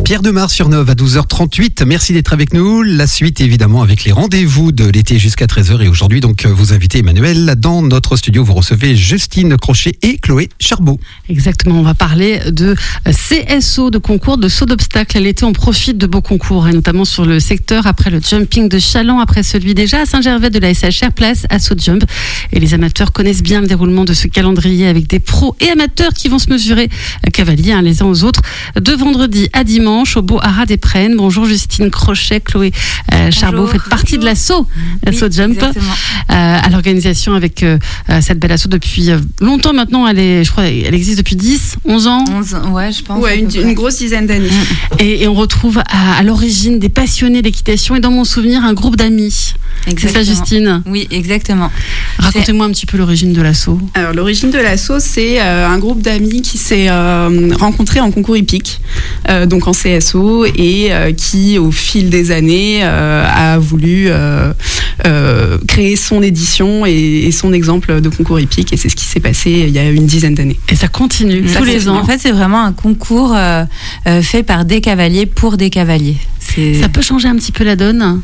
Pierre Demar sur Nov à 12h38. Merci d'être avec nous. La suite, évidemment, avec les rendez-vous de l'été jusqu'à 13h. Et aujourd'hui, donc, vous invitez Emmanuel. Dans notre studio, vous recevez Justine Crochet et Chloé Charbot. Exactement. On va parler de CSO, de concours de saut d'obstacles. À l'été, on profite de beaux concours, et notamment sur le secteur après le jumping de Chaland, après celui déjà à Saint-Gervais de la SHR, place à saut jump. Et les amateurs connaissent bien le déroulement de ce calendrier avec des pros et amateurs qui vont se mesurer cavaliers les uns aux autres de vendredi à dimanche au Beau Haras des Prennes. Bonjour Justine Crochet, Chloé Charbot, vous faites partie de l'assaut Jump à l'organisation avec cette belle assaut depuis longtemps maintenant. Je crois elle existe depuis 11 ans. 11, ouais, je pense. Ouais, une grosse dizaine d'années. Et on retrouve à l'origine des passionnés d'équitation et dans mon souvenir un groupe d'amis. C'est ça, Justine? Oui, exactement. Racontez-moi un petit peu l'origine de l'assaut. Alors l'origine de l'assaut, c'est un groupe d'amis qui s'est rencontré en concours hippique, donc en CSO, et qui au fil des années a voulu créer son édition et son exemple de concours hippique, et c'est ce qui s'est passé il y a une dizaine d'années. Et ça continue tous les ans. En fait, c'est vraiment un concours fait par des cavaliers pour des cavaliers. Ça peut changer un petit peu la donne.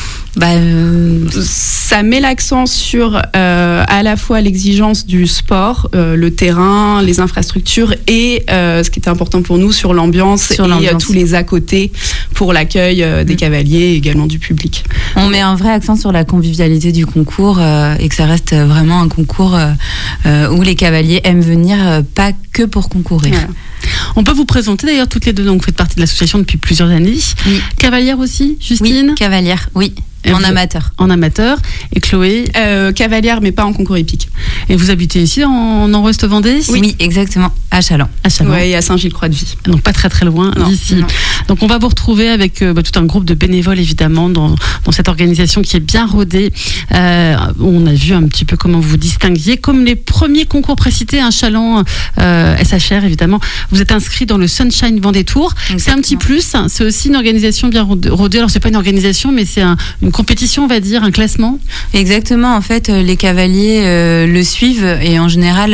Ça met l'accent sur à la fois l'exigence du sport, le terrain, les infrastructures, et ce qui était important pour nous sur l'ambiance et tous les à côté pour l'accueil des cavaliers et également du public. On met un vrai accent sur la convivialité du concours et que ça reste vraiment un concours où les cavaliers aiment venir pas que pour concourir. Voilà. On peut vous présenter d'ailleurs toutes les deux, donc vous faites partie de l'association depuis plusieurs années. Oui. Cavalière aussi, Justine? Oui, cavalière, oui. Amateur. En amateur. Et Chloé? Cavalière, mais pas en concours hippique. Et vous habitez ici en Nord-Ouest Vendée? Oui, exactement, à Chaland. Oui, et à Saint-Gilles-Croix-de-Vie. Donc pas très très loin d'ici. Non. Donc on va vous retrouver avec tout un groupe de bénévoles évidemment dans cette organisation qui est bien rodée. On a vu un petit peu comment vous vous distinguiez. Comme les premiers concours précités, un Chaland SHR évidemment, vous êtes inscrit dans le Sunshine Vendée Tour. C'est un petit plus, c'est aussi une organisation bien rodée. Alors c'est pas une organisation, mais c'est une compétition, on va dire, un classement. Exactement, en fait, les cavaliers le suivent et en général,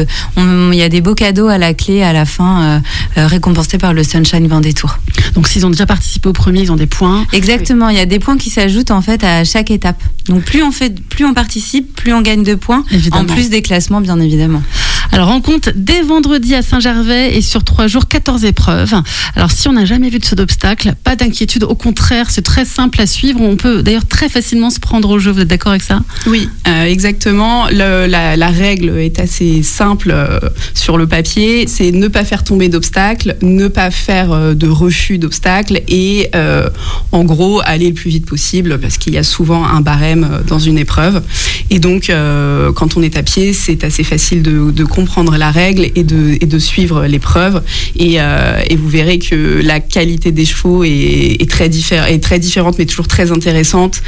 il y a des beaux cadeaux à la clé à la fin, récompensés par le Sunshine Vendée Tour. Donc s'ils ont déjà participé au premier, ils ont des points. Exactement, il y a des points qui s'ajoutent en fait à chaque étape. Donc plus on participe, plus on gagne de points, évidemment. En plus des classements bien évidemment. Alors on compte dès vendredi à Saint-Gervais et sur 3 jours, 14 épreuves. Alors si on n'a jamais vu de saut d'obstacle, pas d'inquiétude, au contraire, c'est très simple à suivre. On peut d'ailleurs très facilement se prendre au jeu, vous êtes d'accord avec ça? Oui, exactement. La règle est assez simple sur le papier, c'est ne pas faire tomber d'obstacles, ne pas faire de refus d'obstacles et en gros aller le plus vite possible parce qu'il y a souvent un barème dans une épreuve. Et donc quand on est à pied, c'est assez facile de comprendre la règle et de suivre l'épreuve. Et vous verrez que la qualité des chevaux est très différente, mais toujours très intéressante.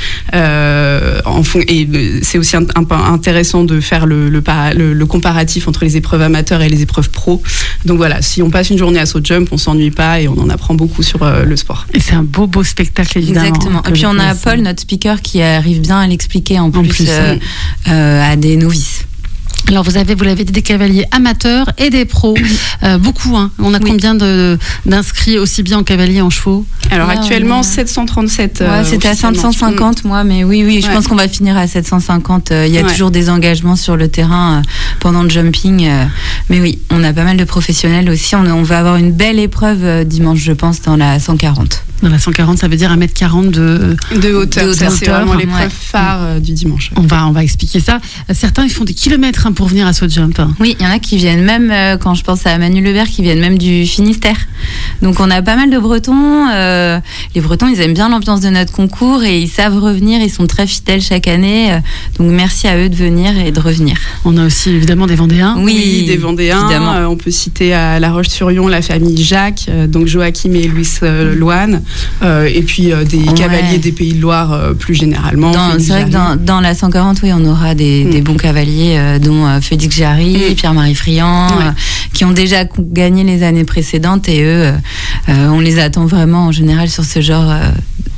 Et c'est aussi intéressant de faire le comparatif entre les épreuves amateurs et les épreuves pro. Donc voilà, si on passe une journée à saut jump, on s'ennuie pas et on en apprend beaucoup sur le sport. Et c'est un beau spectacle évidemment. Exactement. Et puis on a Paul, notre speaker, qui arrive bien à l'expliquer en plus à des novices. Alors vous l'avez dit, des cavaliers amateurs et des pros, beaucoup. On a combien d'inscrits aussi bien en cavalier en chevaux? Alors actuellement 737. C'était à 550 moi, mais oui, je pense qu'on va finir à 750. Il y a toujours des engagements sur le terrain pendant le jumping, mais oui, on a pas mal de professionnels aussi. On va avoir une belle épreuve dimanche, je pense, dans la 140. Dans la 140, ça veut dire 1m40 de hauteur. C'est vraiment l'épreuve phare du dimanche. On va expliquer ça. Certains, ils font des kilomètres pour venir à saut jump. Oui, il y en a qui viennent même, quand je pense à Manu Lebert, qui viennent même du Finistère. Donc on a pas mal de Bretons. Les Bretons, ils aiment bien l'ambiance de notre concours et ils savent revenir. Ils sont très fidèles chaque année. Donc merci à eux de venir et de revenir. On a aussi évidemment des Vendéens. Oui, des Vendéens. On peut citer à La Roche-sur-Yon la famille Jacques, donc Joachim et Louis Loane. Et puis des cavaliers des Pays de Loire plus généralement. C'est vrai que dans la 140, oui, on aura des bons cavaliers, dont Félix Jarry, Pierre-Marie Friand, qui ont déjà gagné les années précédentes, et eux, on les attend vraiment en général sur ce genre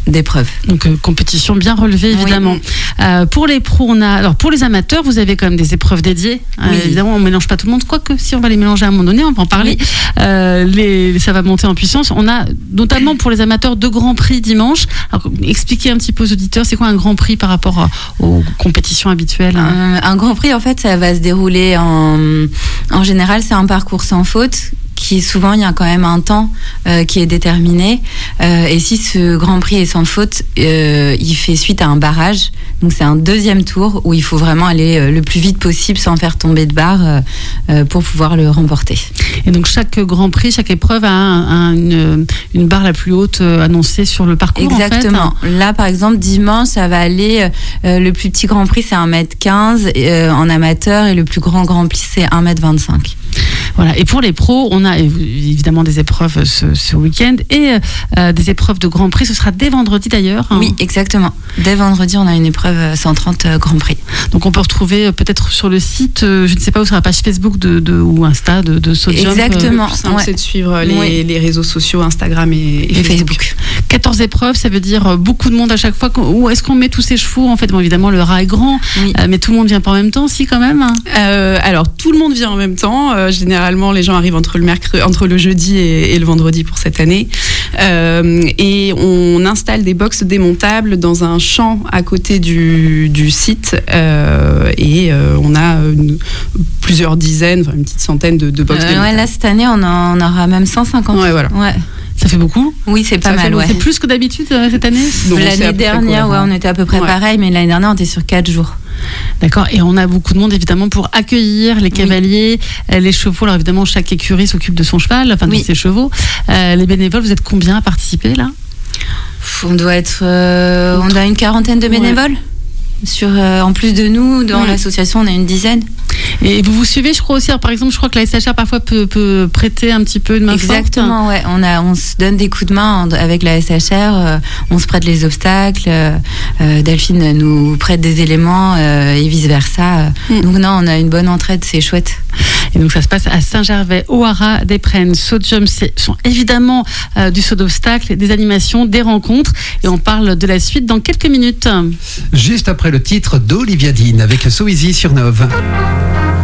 d'épreuves. Donc compétition bien relevée évidemment. Oui. Pour les pros, pour les amateurs, vous avez quand même des épreuves dédiées. Oui. Évidemment, on mélange pas tout le monde. Quoique si on va les mélanger à un moment donné, on va en parler. Oui. Ça va monter en puissance. On a notamment pour les amateurs 2 grands prix dimanche. Alors, expliquez un petit peu aux auditeurs, c'est quoi un grand prix par rapport aux compétitions habituelles? Un grand prix, en fait, ça va se dérouler en général, c'est un parcours sans faute. Qui souvent il y a quand même un temps qui est déterminé et si ce Grand Prix est sans faute, il fait suite à un barrage, donc c'est un 2e tour où il faut vraiment aller le plus vite possible sans faire tomber de barre pour pouvoir le remporter. Et donc chaque Grand Prix, chaque épreuve a une barre la plus haute annoncée sur le parcours. Exactement. En fait. Là par exemple dimanche ça va aller, le plus petit Grand Prix c'est 1m15 en amateur et le plus grand Grand Prix c'est 1m25. Voilà. Et pour les pros, on a évidemment des épreuves ce week-end et des épreuves de Grand Prix. Ce sera dès vendredi d'ailleurs. Oui, exactement. Dès vendredi, on a une épreuve 130 Grand Prix. Donc on peut retrouver peut-être sur le site, je ne sais pas où, sur la page Facebook ou Insta de SoJump. Exactement. Le plus simple, c'est de suivre les réseaux sociaux, Instagram et Facebook. 14 épreuves, ça veut dire beaucoup de monde à chaque fois. Où est-ce qu'on met tous ces chevaux? En fait, bon, évidemment, le rat est grand, oui. Mais tout le monde vient pas en même temps, si quand même. Alors, tout le monde vient en même temps. Généralement, les gens arrivent entre le jeudi et le vendredi pour cette année. Et on installe des box démontables dans un champ à côté du site. Et on a plusieurs dizaines, une petite centaine de box démontables. Ouais, là, cette année, on aura même 150. Ouais, voilà. Ouais. Ça fait beaucoup? Oui, c'est pas mal. Ouais. C'est plus que d'habitude cette année? Donc, l'année dernière, on était à peu près pareil, mais l'année dernière, on était sur 4 jours. D'accord, et on a beaucoup de monde évidemment pour accueillir les cavaliers, les chevaux. Alors évidemment, chaque écurie s'occupe de son cheval, enfin de ses chevaux. Les bénévoles, vous êtes combien à participer là? On doit être, on a une quarantaine de bénévoles. En plus de nous, dans l'association, on a une dizaine. Et vous suivez, je crois aussi. Alors, par exemple, je crois que la SHR parfois peut prêter un petit peu de main forte. Exactement, ouais. On se donne des coups de main avec la SHR. On se prête les obstacles. Delphine nous prête des éléments et vice versa. Donc non, on a une bonne entraide, c'est chouette. Et donc ça se passe à Saint-Gervais, au Haras d'Eprennes. SoJump, ce sont évidemment du saut d'obstacles, des animations, des rencontres. Et on parle de la suite dans quelques minutes. Juste après le titre d'Olivia Dean avec So Easy sur Nove.